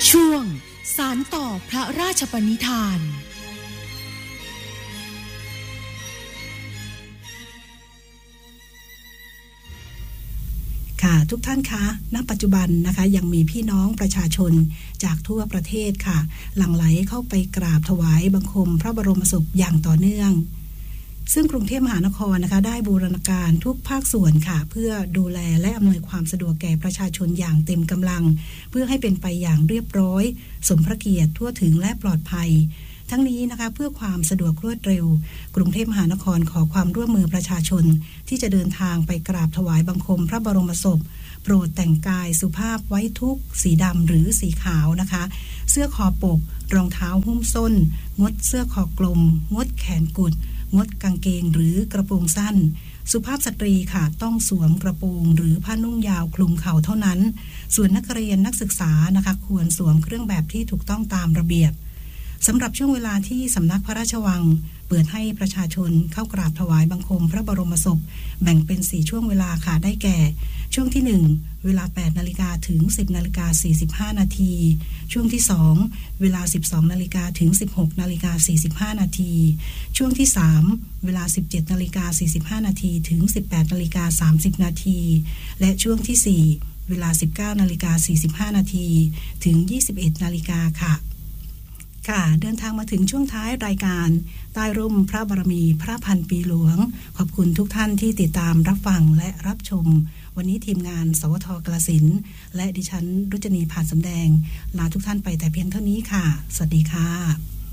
ช่วงสานต่อพระราชปณิธานค่ะทุกท่านคะณปัจจุบันนะคะยังมีพี่น้องประชาชนจากทั่วประเทศค่ะหลั่งไหลเข้าไปกราบถวายบังคมพระบรมศพอย่างต่อเนื่องซึ่งกรุงเทพมหานครนะคะได้บูรณาการทุกภาคส่วนค่ะเพื่อดูแลและอำนวยความสะดวกแก่ประชาชนอย่างเต็มกำลังเพื่อให้เป็นไปอย่างเรียบร้อยสมพระเกียรติทั่วถึงและปลอดภัยทั้งนี้นะคะเพื่อความสะดวกรวดเร็วกรุงเทพมหานครขอความร่วมมือประชาชนที่จะเดินทางไปกราบถวายบังคมพระบรมศพโปรดแต่งกายสุภาพไว้ทุกข์สีดำหรือสีขาวนะคะเสื้อคอปกรองเท้าหุ้มส้นงดเสื้อคอกลมงดแขนกุดงดกางเกงหรือกระโปรงสั้นสุภาพสตรีค่ะต้องสวมกระโปรงหรือผ้านุ่งยาวคลุมเข่าเท่านั้นส่วนนักเรียนนักศึกษานะคะควรสวมเครื่องแบบที่ถูกต้องตามระเบียบสำหรับช่วงเวลาที่สำนักพระราชวังเปิดให้ประชาชนเข้ากราบถวายบังคมพระบรมศพแบ่งเป็น4ช่วงเวลาค่ะได้แก่ช่วงที่1เวลา 8:00 นถึง 10:45 นช่วงที่2เวลา 12:00 นถึง 16:45 นช่วงที่3เวลา 17:45 นถึง 18:30 นและช่วงที่4เวลา 19:45 นถึง 21:00 นค่ะเดินทางมาถึงช่วงท้ายรายการใต้ร่มพระบารมีพระพันปีหลวงขอบคุณทุกท่านที่ติดตามรับฟังและรับชมวันนี้ทีมงานสวท.กาฬสินธุ์และดิฉันรุจนี ผ่านสำแดงลาทุกท่านไปแต่เพียงเท่านี้ค่ะสวัสดีค่ะ